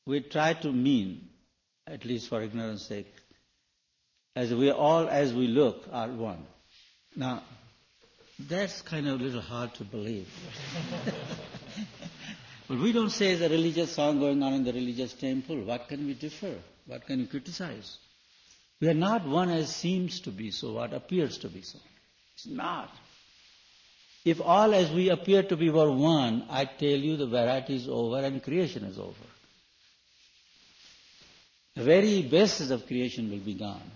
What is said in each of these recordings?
we try to mean, at least for ignorance sake, as we all, as we look, are one. Now, that's kind of a little hard to believe. But we don't say it's a religious song going on in the religious temple. What can we differ? What can we criticize? We are not one as seems to be so, what appears to be so. It's not. If all as we appear to be were one, I tell you the variety is over and creation is over. The very basis of creation will be gone.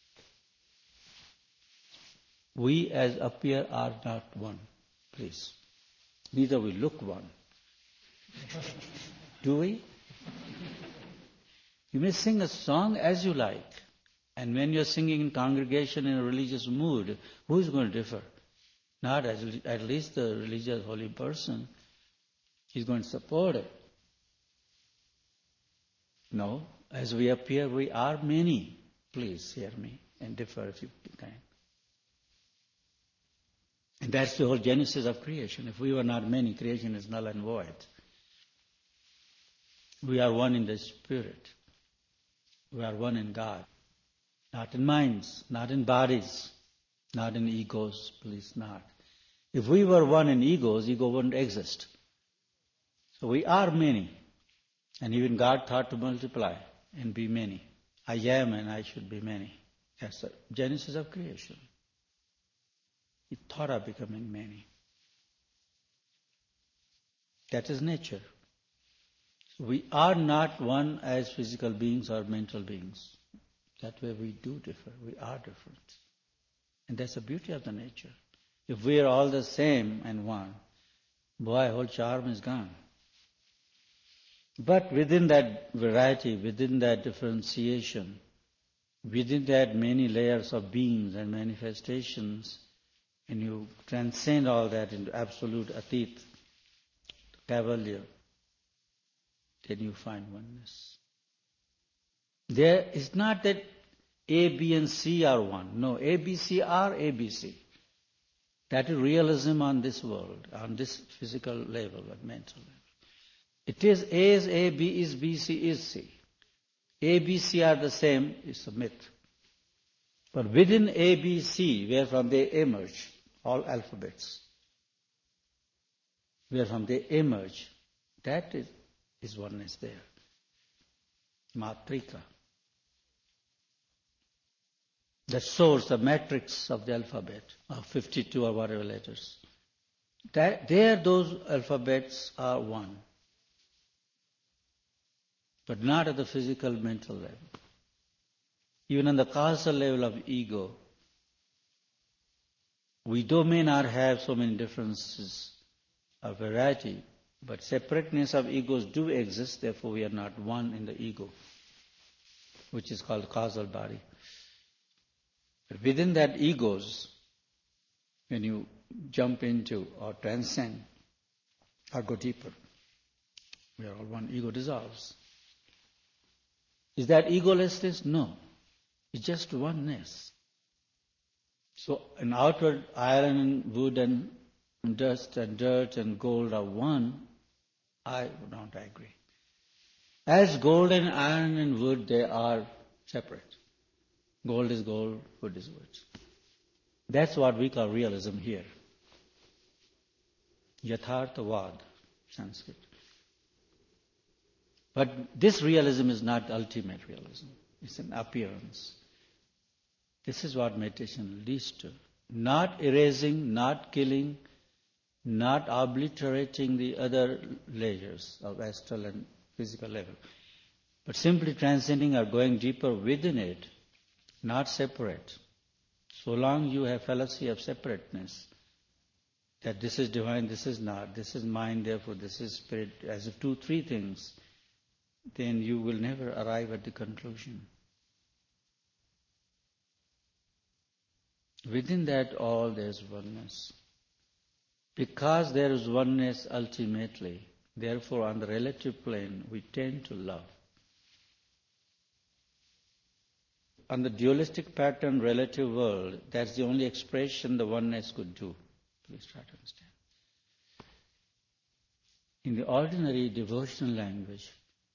We as appear are not one, please. Neither we look one. Do we? You may sing a song as you like. And when you're singing in congregation in a religious mood, who is going to differ? Not at least the religious holy person. He's going to support it. No, as we appear, we are many. Please hear me and differ if you can. And that's the whole genesis of creation. If we were not many, creation is null and void. We are one in the Spirit. We are one in God. Not in minds, not in bodies, not in egos, please not. If we were one in egos, ego wouldn't exist. So we are many. And even God thought to multiply and be many. I am and I should be many. That's the genesis of creation. He thought of becoming many. That is nature. We are not one as physical beings or mental beings. That way we do differ. We are different. And that's the beauty of the nature. If we are all the same and one, boy, whole charm is gone. But within that variety, within that differentiation, within that many layers of beings and manifestations, and you transcend all that into absolute atit, cavalier, then you find oneness. There is not that A, B, and C are one. No, A, B, C are A, B, C. That is realism on this world, on this physical level and mental level. It is A is A, B is B, C is C. A, B, C are the same, it's a myth. But within A, B, C, wherefrom they emerge, all alphabets, wherefrom they emerge, that is oneness there. Matrika. The source, the matrix of the alphabet, of 52 or whatever letters. There those alphabets are one. But not at the physical, mental level. Even on the causal level of ego, we may not have so many differences of variety, but separateness of egos do exist, therefore we are not one in the ego, which is called causal body. But within that egos, when you jump into or transcend or go deeper, we are all one. Ego dissolves. Is that egolessness? No. It's just oneness. So in outward iron and wood and dust and dirt and gold are one, I don't agree. As gold and iron and wood, they are separate. Gold is gold, wood is wood. That's what we call realism here. Yatharthavad, Sanskrit. But this realism is not ultimate realism. It's an appearance. This is what meditation leads to. Not erasing, not killing, not obliterating the other layers of astral and physical level, but simply transcending or going deeper within it, not separate. So long you have fallacy of separateness, that this is divine, this is not, this is mind, therefore this is spirit, as if 2, 3 things, then you will never arrive at the conclusion. Within that all there is oneness. Because there is oneness ultimately, therefore on the relative plane we tend to love. On the dualistic pattern relative world, that's the only expression the oneness could do. Please try to understand. In the ordinary devotional language,